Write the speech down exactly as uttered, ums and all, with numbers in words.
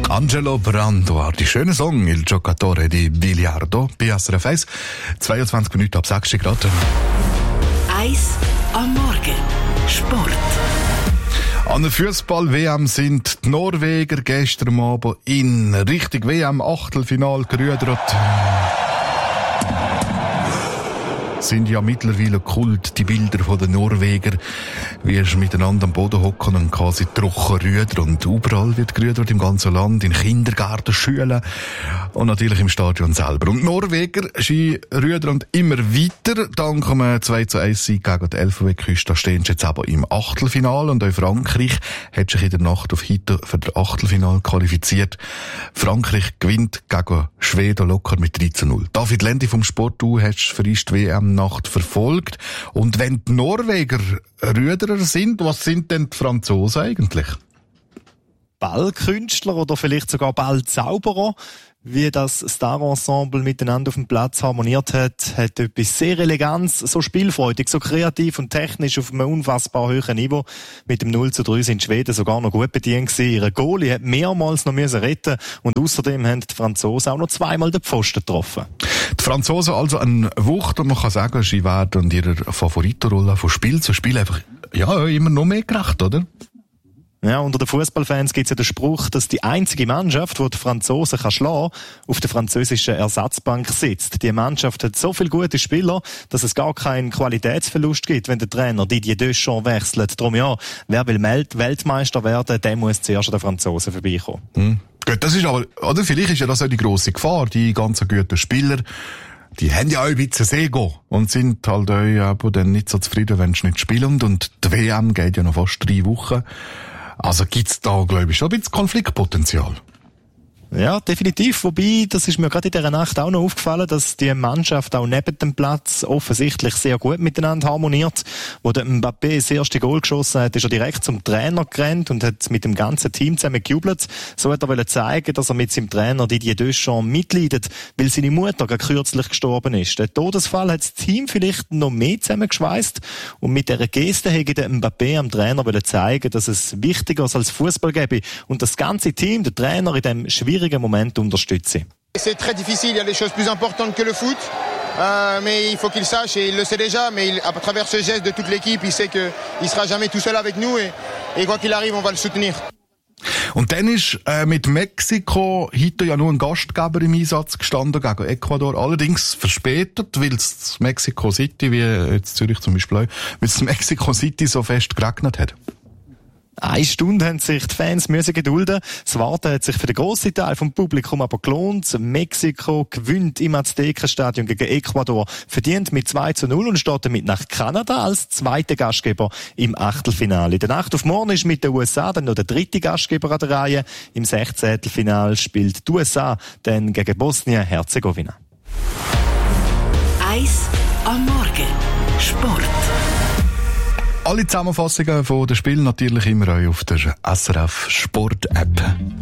Angelo Brando, die schöne Song Il giocatore di biliardo, B S R F eins, zweiundzwanzig Minuten ab sechs Grad. eins am Morgen. Sport. An der Fußball-W M sind die Norweger gestern Abend in Richtung W M-Achtelfinal gerudert. Sind ja mittlerweile Kult, die Bilder von den Norweger, wie sie miteinander am Boden hocken und quasi trocken rüdern. Und überall wird gerüdert im ganzen Land, in Kindergärten, Schulen und natürlich im Stadion selber. Und die Norweger, sie rüdern immer weiter. Dank einem zwei zu eins Sieg gegen die Elfenbeinküste stehen sie jetzt aber im Achtelfinale. Und auch Frankreich hat sich in der Nacht auf heute für das Achtelfinale qualifiziert. Frankreich gewinnt gegen Schweden locker mit drei zu null. David Lendi vom Sport, du hast für uns die W M-Nacht verfolgt. Und wenn die Norweger Rüderer sind, was sind denn die Franzosen eigentlich? Ballkünstler oder vielleicht sogar Ballzauberer. Wie das Star-Ensemble miteinander auf dem Platz harmoniert hat, hat etwas sehr Eleganz, so spielfreudig, so kreativ und technisch auf einem unfassbar hohen Niveau. Mit dem null zu drei sind die Schweden sogar noch gut bedient gewesen. Ihre Goalie hat mehrmals noch müssen retten und außerdem haben die Franzosen auch noch zweimal den Pfosten getroffen. Die Franzosen also ein Wucht und man kann sagen, sie werden ihrer Favoritenrolle von Spiel zu Spiel einfach, ja, immer noch mehr gerecht, oder? Ja, unter den Fußballfans gibt es ja den Spruch, dass die einzige Mannschaft, die die Franzosen kann schlagen, auf der französischen Ersatzbank sitzt. Die Mannschaft hat so viele gute Spieler, dass es gar keinen Qualitätsverlust gibt, wenn der Trainer Didier Deschamps wechselt. Darum ja, wer will Weltmeister werden, der muss zuerst an den Franzosen vorbeikommen. Hm. Gut, das ist aber, oder vielleicht ist ja das auch die grosse Gefahr, die ganzen guten Spieler, die haben ja auch ein bisschen Ego und sind halt auch dann nicht so zufrieden, wenn sie nicht spielen. Und die W M geht ja noch fast drei Wochen. Also gibt's da, glaube ich, schon ein bisschen Konfliktpotenzial. Ja, definitiv. Wobei, das ist mir gerade in dieser Nacht auch noch aufgefallen, dass die Mannschaft auch neben dem Platz offensichtlich sehr gut miteinander harmoniert. Wo der Mbappé das erste Goal geschossen hat, ist er direkt zum Trainer gerannt und hat mit dem ganzen Team zusammen gejubelt. So hat er wollen zeigen, dass er mit seinem Trainer Didier Deschamps mitleidet, weil seine Mutter gerade kürzlich gestorben ist. Der Todesfall hat das Team vielleicht noch mehr zusammengeschweißt und mit dieser Geste hätte der Mbappé am Trainer wollen zeigen, dass es wichtiger ist als Fußball gäbe und das ganze Team, der Trainer in dem schwierigen Moment unterstützen. C'est très difficile, il y a des choses plus importantes que le foot, euh, mais il faut qu'il sache et il le sait déjà, mais il, à travers ce geste de toute l'équipe, il sait que il sera jamais tout seul avec nous et, et quoi qu'il arrive, on va le soutenir. Und dann ist äh, mit Mexiko heute ja nur ein Gastgeber im Einsatz gestanden gegen Ecuador, allerdings verspätet, weil es Mexico City, wie jetzt Zürich zum Beispiel auch, weil es Mexico City so fest geregnet hat. Eine Stunde haben sich die Fans müssen gedulden. Das Warten hat sich für den grossen Teil vom Publikum aber gelohnt. Mexiko gewinnt im Aztekenstadion gegen Ecuador, verdient mit zwei zu null und steht damit nach Kanada als zweiter Gastgeber im Achtelfinale. In der Nacht auf morgen ist mit den U S A dann noch der dritte Gastgeber an der Reihe. Im Sechzehntelfinale spielt die U S A dann gegen Bosnien-Herzegowina. eins am Morgen. Sport. Alle Zusammenfassungen von den Spielen natürlich immer auch auf der S R F Sport App.